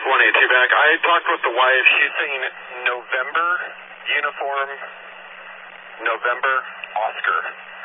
182 back. I talked with the wife. She's saying November, uniform, November, Oscar.